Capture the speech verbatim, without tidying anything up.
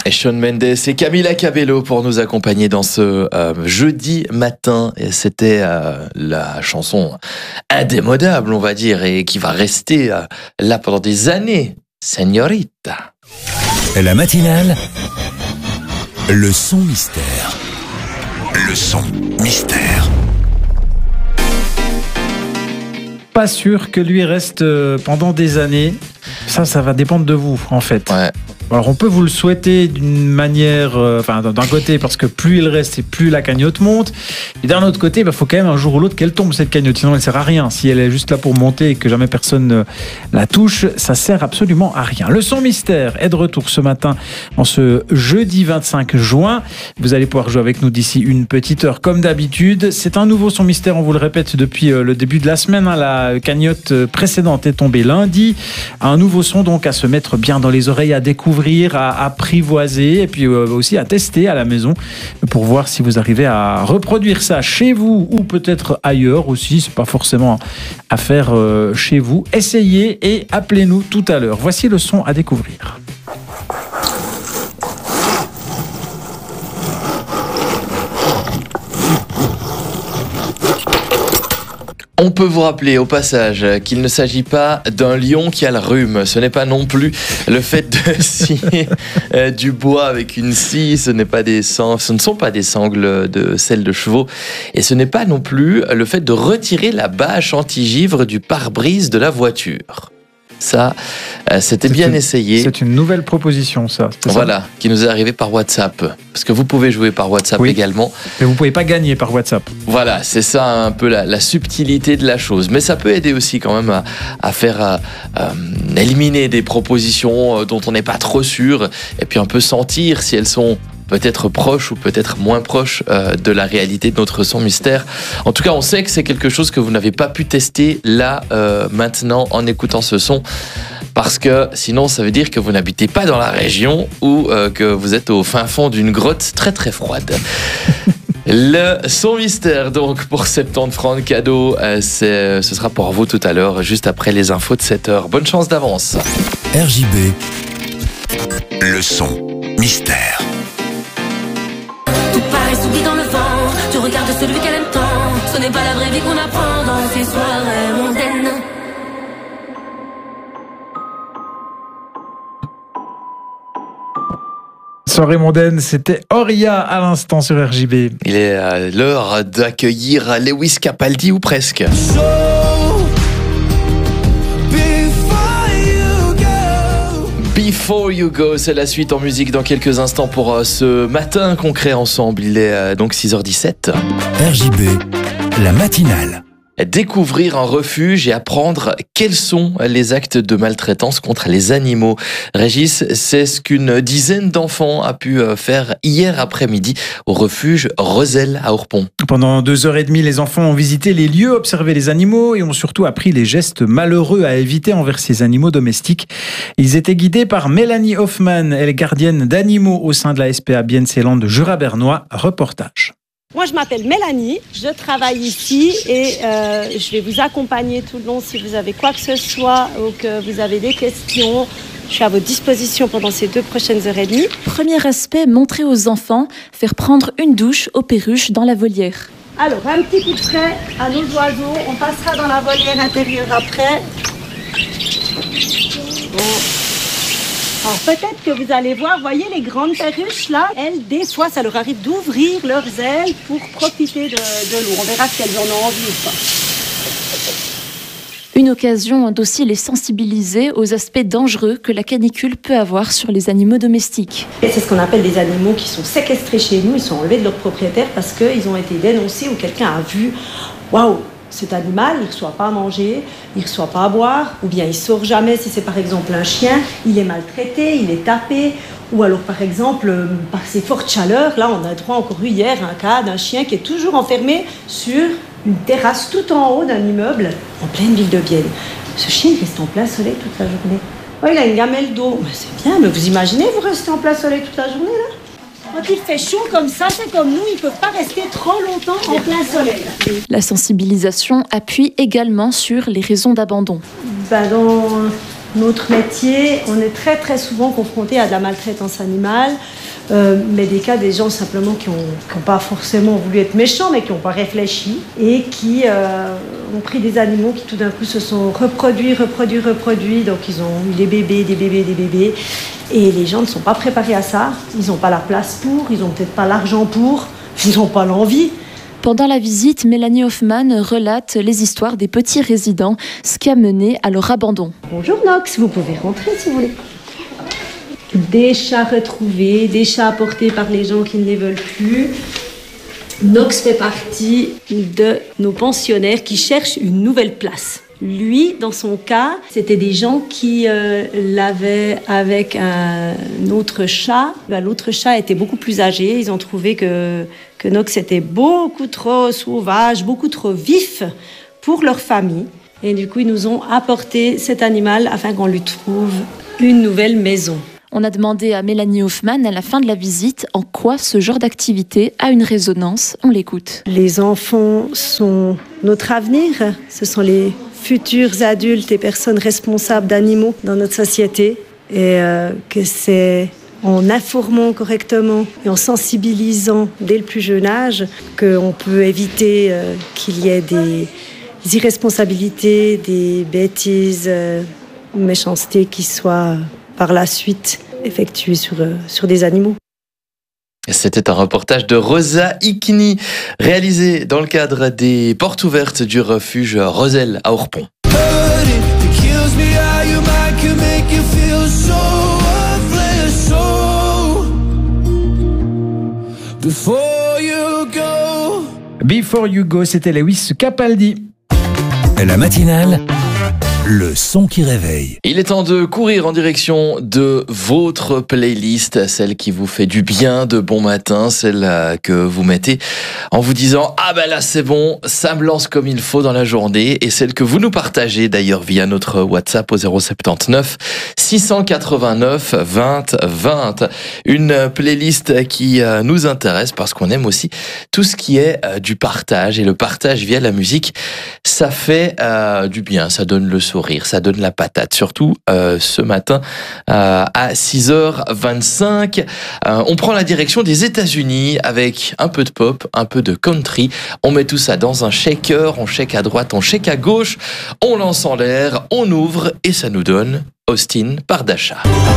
Et Shawn Mendes et Camila Cabello pour nous accompagner dans ce euh, jeudi matin. Et c'était euh, la chanson indémodable, on va dire, et qui va rester euh, là pendant des années. Señorita. La matinale, le son mystère. Le son mystère. Pas sûr que lui reste pendant des années. Ça, ça va dépendre de vous, en fait. Ouais. Alors, on peut vous le souhaiter d'une manière, euh, enfin, d'un côté, parce que plus il reste et plus la cagnotte monte. Et d'un autre côté, il bah, faut quand même un jour ou l'autre qu'elle tombe, cette cagnotte. Sinon, elle ne sert à rien. Si elle est juste là pour monter et que jamais personne ne la touche, ça sert absolument à rien. Le son mystère est de retour ce matin, en ce jeudi vingt-cinq juin. Vous allez pouvoir jouer avec nous d'ici une petite heure, comme d'habitude. C'est un nouveau son mystère, on vous le répète depuis le début de la semaine. Hein. La cagnotte précédente est tombée lundi. Un nouveau son, donc, à se mettre bien dans les oreilles, à découvrir, à apprivoiser et puis aussi à tester à la maison pour voir si vous arrivez à reproduire ça chez vous ou peut-être ailleurs aussi. C'est pas forcément à faire chez vous. Essayez et appelez-nous tout à l'heure. Voici le son à découvrir. On peut vous rappeler au passage qu'il ne s'agit pas d'un lion qui a le rhume. Ce n'est pas non plus le fait de scier euh, du bois avec une scie. Ce n'est pas des sang- ce ne sont pas des sangles de selle de chevaux. Et ce n'est pas non plus le fait de retirer la bâche anti-givre du pare-brise de la voiture. Ça, euh, c'était C'est bien une, essayé. C'est une nouvelle proposition, ça. Voilà, ça qui nous est arrivé par WhatsApp. Parce que vous pouvez jouer par WhatsApp oui, également. mais vous ne pouvez pas gagner par WhatsApp. Voilà, c'est ça un peu la, la subtilité de la chose. Mais ça peut aider aussi quand même à, à faire à, à éliminer des propositions dont on n'est pas trop sûr. Et puis on peut sentir si elles sont peut-être proches ou peut-être moins proches euh, de la réalité de notre son mystère. En tout cas, on sait que c'est quelque chose que vous n'avez pas pu tester là, euh, maintenant, en écoutant ce son. Parce que sinon, ça veut dire que vous n'habitez pas dans la région ou euh, que vous êtes au fin fond d'une grotte très très froide. Le son mystère, donc, pour soixante-dix francs de cadeau, euh, c'est, ce sera pour vous tout à l'heure, juste après les infos de sept heures. Bonne chance d'avance. R J B, le son mystère. Tout paraît s'oublie dans le vent. Tu regardes celui qu'elle aime tant. Ce n'est pas la vraie vie qu'on apprend dans ces soirées mondaines. Soirée mondaine, c'était Oria à l'instant sur R J B. Il est euh, l'heure d'accueillir Lewis Capaldi, ou presque. Before You Go, c'est la suite en musique dans quelques instants pour euh, ce matin qu'on crée ensemble. Il est euh, donc six heures dix-sept. R J B, la matinale. Découvrir un refuge et apprendre quels sont les actes de maltraitance contre les animaux. Régis, c'est ce qu'une dizaine d'enfants a pu faire hier après-midi au refuge Roselle à Orpont. Pendant deux heures et demie, les enfants ont visité les lieux, observé les animaux et ont surtout appris les gestes malheureux à éviter envers ces animaux domestiques. Ils étaient guidés par Mélanie Hoffman, elle est gardienne d'animaux au sein de la S P A Bienseland de Jura-Bernois. Reportage. Moi, je m'appelle Mélanie, je travaille ici et euh, je vais vous accompagner tout le long si vous avez quoi que ce soit ou que vous avez des questions. Je suis à votre disposition pendant ces deux prochaines heures et demie. Premier aspect, montrer aux enfants, faire prendre une douche aux perruches dans la volière. Alors, un petit coup de frais à nos oiseaux. On passera dans la volière intérieure après. Bon. Alors peut-être que vous allez voir, voyez les grandes perruches là, elles, des fois, ça leur arrive d'ouvrir leurs ailes pour profiter de, de l'eau. On verra si elles en ont envie ou pas. Une occasion d'aussi les sensibiliser aux aspects dangereux que la canicule peut avoir sur les animaux domestiques. Et c'est ce qu'on appelle des animaux qui sont séquestrés chez nous, ils sont enlevés de leur propriétaire parce qu'ils ont été dénoncés ou quelqu'un a vu, waouh, cet animal, il ne reçoit pas à manger, il ne reçoit pas à boire, ou bien il ne sort jamais si c'est par exemple un chien, il est maltraité, il est tapé, ou alors par exemple, par ces fortes chaleurs, là on a droit encore eu hier un cas d'un chien qui est toujours enfermé sur une terrasse tout en haut d'un immeuble en pleine ville de Bienne. Ce chien il reste en plein soleil toute la journée. Oh, il a une gamelle d'eau, mais c'est bien, mais vous imaginez vous restez en plein soleil toute la journée là ? Quand il fait chaud comme ça, c'est comme nous, ils ne peuvent pas rester trop longtemps en plein soleil. La sensibilisation appuie également sur les raisons d'abandon. Ben dans Notre métier, on est très très souvent confronté à de la maltraitance animale, euh, mais des cas des gens simplement qui n'ont pas forcément voulu être méchants, mais qui n'ont pas réfléchi et qui euh, ont pris des animaux qui tout d'un coup se sont reproduits, reproduits, reproduits. Donc ils ont eu des bébés, des bébés, des bébés. Et les gens ne sont pas préparés à ça. Ils n'ont pas la place pour, ils n'ont peut-être pas l'argent pour, ils n'ont pas l'envie. Pendant la visite, Mélanie Hoffman relate les histoires des petits résidents, ce qui a mené à leur abandon. Bonjour Nox, vous pouvez rentrer si vous voulez. Des chats retrouvés, des chats apportés par les gens qui ne les veulent plus. Nox fait partie de nos pensionnaires qui cherchent une nouvelle place. Lui, dans son cas, c'était des gens qui euh, l'avaient avec un autre chat. Ben, l'autre chat était beaucoup plus âgé. Ils ont trouvé que, que Nox était beaucoup trop sauvage, beaucoup trop vif pour leur famille. Et du coup, ils nous ont apporté cet animal afin qu'on lui trouve une nouvelle maison. On a demandé à Mélanie Hoffman à la fin de la visite en quoi ce genre d'activité a une résonance. On l'écoute. Les enfants sont notre avenir. Ce sont les futurs adultes et personnes responsables d'animaux dans notre société. Et euh, que c'est en informant correctement et en sensibilisant dès le plus jeune âge qu'on peut éviter euh, qu'il y ait des irresponsabilités, des bêtises, euh, méchancetés qui soient par la suite effectuées sur, euh, sur des animaux. C'était un reportage de Rosa Ikni, réalisé dans le cadre des portes ouvertes du refuge Roselle à Orpont. Before You Go, c'était Lewis Capaldi. La matinale, le son qui réveille. Il est temps de courir en direction de votre playlist, celle qui vous fait du bien de bon matin, celle que vous mettez en vous disant « Ah ben là c'est bon, ça me lance comme il faut dans la journée » et celle que vous nous partagez d'ailleurs via notre WhatsApp au zéro soixante-dix-neuf six cent quatre-vingt-neuf vingt vingt. Une playlist qui nous intéresse parce qu'on aime aussi tout ce qui est du partage et le partage via la musique, ça fait euh, du bien, ça donne le sourire, ça donne la patate, surtout euh, ce matin euh, à six heures vingt-cinq. Euh, on prend la direction des États-Unis avec un peu de pop, un peu de country. On met tout ça dans un shaker, on shake à droite, on shake à gauche, on lance en l'air, on ouvre et ça nous donne Austin par Dasha.